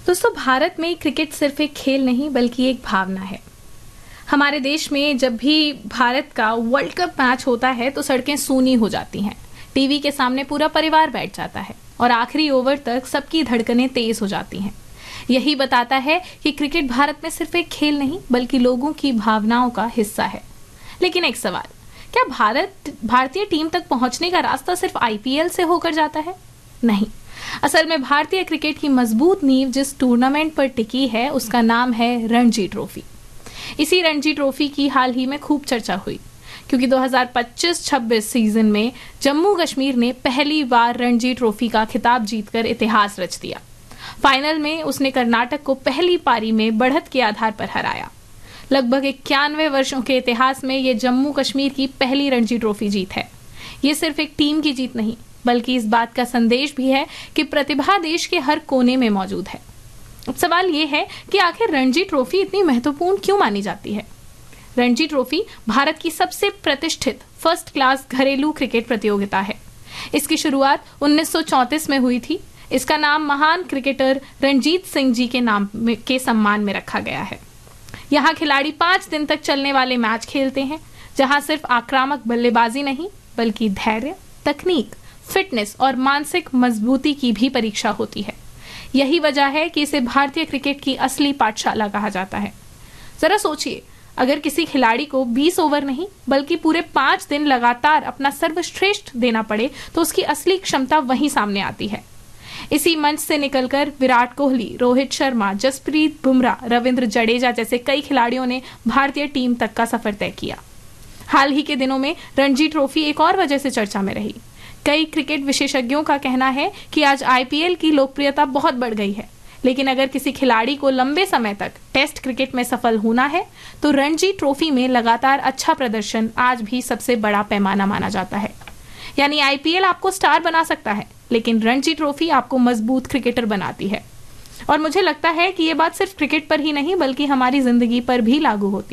दोस्तों, भारत में क्रिकेट सिर्फ एक खेल नहीं बल्कि एक भावना है। हमारे देश में जब भी भारत का वर्ल्ड कप मैच होता है तो सड़कें सूनी हो जाती हैं। टीवी के सामने पूरा परिवार बैठ जाता है और आखिरी ओवर तक सबकी धड़कनें तेज हो जाती हैं। यही बताता है कि क्रिकेट भारत में सिर्फ एक खेल नहीं बल्कि लोगों की भावनाओं का हिस्सा है। लेकिन एक सवाल, क्या भारतीय टीम तक पहुंचने का रास्ता सिर्फ आईपीएल से होकर जाता है? नहीं। असल में भारतीय क्रिकेट की मजबूत नींव जिस टूर्नामेंट पर टिकी है उसका नाम है रणजी ट्रॉफी। इसी रणजी ट्रॉफी की हाल ही में खूब चर्चा हुई क्योंकि 2025-26 सीजन में जम्मू कश्मीर ने पहली बार रणजी ट्रॉफी का खिताब जीतकर इतिहास रच दिया। फाइनल में उसने कर्नाटक को पहली पारी में बढ़त के आधार पर हराया। लगभग 91 वर्षों के इतिहास में ये जम्मू कश्मीर की पहली रणजी ट्रॉफी जीत है। ये सिर्फ एक टीम की जीत नहीं बल्कि इस बात का संदेश भी है कि प्रतिभा देश के हर कोने में मौजूद है। अब सवाल ये है कि आखिर रणजी ट्रॉफी इतनी महत्वपूर्ण क्यों मानी जाती है? रणजी ट्रॉफी भारत की सबसे प्रतिष्ठित फर्स्ट क्लास घरेलू क्रिकेट प्रतियोगिता है। इसकी शुरुआत 1934 में हुई थी। इसका नाम महान क्रिकेटर रणजीत सिंह जी के नाम के सम्मान में रखा गया है। यहाँ खिलाड़ी 5 दिन तक चलने वाले मैच खेलते हैं, जहाँ सिर्फ आक्रामक बल्लेबाजी नहीं बल्कि धैर्य, तकनीक, फिटनेस और मानसिक मजबूती की भी परीक्षा होती है। यही वजह है कि इसे भारतीय क्रिकेट की असली पाठशाला कहा जाता है। जरा सोचिए, अगर किसी खिलाड़ी को 20 ओवर नहीं बल्कि पूरे 5 दिन लगातार अपना सर्वश्रेष्ठ देना पड़े तो उसकी असली क्षमता वहीं सामने आती है। इसी मंच से निकलकर विराट कोहली, रोहित शर्मा, जसप्रीत बुमराह, रविंद्र जडेजा जैसे कई खिलाड़ियों ने भारतीय टीम तक का सफर तय किया। हाल ही के दिनों में रणजी ट्रॉफी एक और वजह से चर्चा में रही। कई क्रिकेट विशेषज्ञों का कहना है कि आज आईपीएल की लोकप्रियता बहुत बढ़ गई है, लेकिन अगर किसी खिलाड़ी को लंबे समय तक टेस्ट क्रिकेट में सफल होना है तो रणजी ट्रॉफी में लगातार अच्छा प्रदर्शन आज भी सबसे बड़ा पैमाना माना जाता है। यानी आईपीएल आपको स्टार बना सकता है, लेकिन रणजी ट्रॉफी आपको मजबूत क्रिकेटर बनाती है। और मुझे लगता है कि ये बात सिर्फ क्रिकेट पर ही नहीं बल्कि हमारी जिंदगी पर भी लागू होती है।